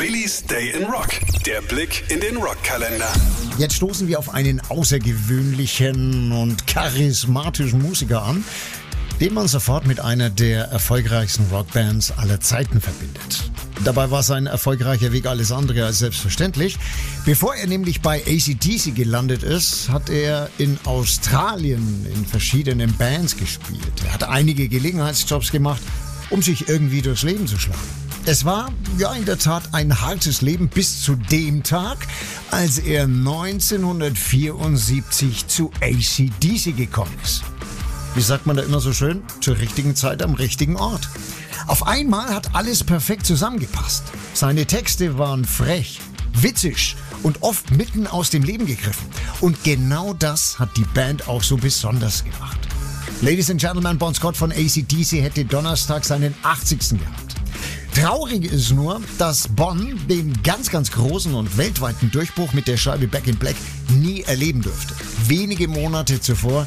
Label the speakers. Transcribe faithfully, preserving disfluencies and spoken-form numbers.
Speaker 1: Billys Day in Rock. Der Blick in den Rockkalender.
Speaker 2: Jetzt stoßen wir auf einen außergewöhnlichen und charismatischen Musiker an, den man sofort mit einer der erfolgreichsten Rockbands aller Zeiten verbindet. Dabei war sein erfolgreicher Weg alles andere als selbstverständlich. Bevor er nämlich bei A C D C gelandet ist, hat er in Australien in verschiedenen Bands gespielt. Er hat einige Gelegenheitsjobs gemacht, um sich irgendwie durchs Leben zu schlagen. Es war ja in der Tat ein hartes Leben bis zu dem Tag, als er neunzehnhundertvierundsiebzig zu A C D C gekommen ist. Wie sagt man da immer so schön? Zur richtigen Zeit am richtigen Ort. Auf einmal hat alles perfekt zusammengepasst. Seine Texte waren frech, witzig und oft mitten aus dem Leben gegriffen. Und genau das hat die Band auch so besonders gemacht. Ladies and Gentlemen, Bon Scott von A C D C hätte Donnerstag seinen achtzigsten gehabt. Traurig ist nur, dass Bon den ganz, ganz großen und weltweiten Durchbruch mit der Scheibe Back in Black nie erleben durfte. Wenige Monate zuvor